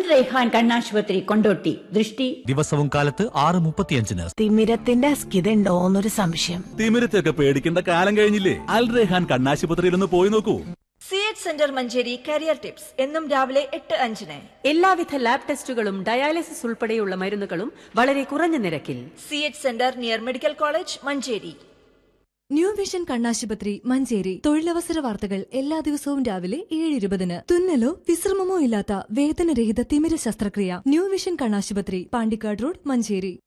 റൈഹാൻ കണ്ണാശുപത്രി, കൊണ്ടോട്ടി. ദൃഷ്ടി ദിവസവും കാലത്ത് 6:35. തിമിരത്തിന്റെ അസ്കിതണ്ടോന്നൊരു സംശയം. തിമിരത്തൊക്കെ പേടിക്കേണ്ട കാലം കഴിഞ്ഞില്ലേ? അൽ റൈഹാൻ കണ്ണാശുപത്രിയിൽ ഒന്ന് പോയി നോക്കൂ. CH centre Manjeri career tips എന്നും രാവിലെ 8:05. എല്ലാവിധ ലാബ് ടെസ്റ്റുകളും ഡയാലിസിസ് ഉൾപ്പെടെയുള്ള മരുന്നുകളും വളരെ കുറഞ്ഞ നിരക്കിൽ. CH centre near medical college, Manjeri. New vision കണ്ണാശുപത്രി, മഞ്ചേരി. തൊഴിലവസര വാർത്തകൾ എല്ലാ ദിവസവും രാവിലെ 7:20. തുന്നലോ വിശ്രമമോ ഇല്ലാത്ത വേദനരഹിത തിമിര ശസ്ത്രക്രിയ. ന്യൂ വിഷൻ കണ്ണാശുപത്രി, പാണ്ടിക്കാട് റോഡ്, മഞ്ചേരി.